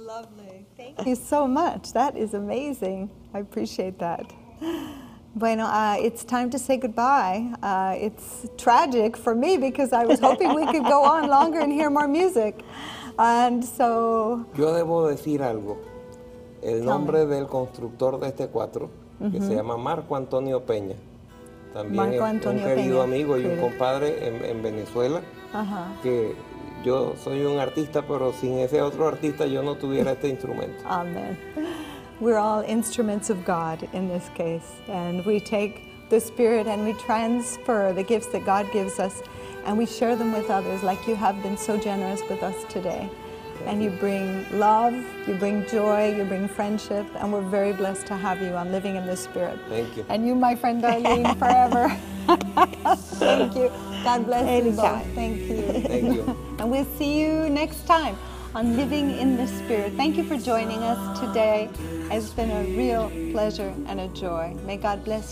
lovely. Thank you so much. That is amazing. I appreciate that. Bueno, it's time to say goodbye. It's tragic for me because I was hoping we could go on longer and hear more music. And so... Yo debo decir algo. El nombre del constructor de este cuatro, que se llama Marco Antonio Peña, también es un querido amigo y un compadre en Venezuela, que yo soy un artista, pero sin ese otro artista yo no tuviera este instrumento. Amen. We're all instruments of God in this case, and we take the Spirit and we transfer the gifts that God gives us, and we share them with others like you have been so generous with us today. And you bring love, you bring joy, you bring friendship, and we're very blessed to have you on Living in the Spirit. Thank you. And you, my friend Darlene, forever. Thank you. God bless you both. Thank you. Thank you. And we'll see you next time on Living in the Spirit. Thank you for joining us today. It's been a real pleasure and a joy. May God bless you.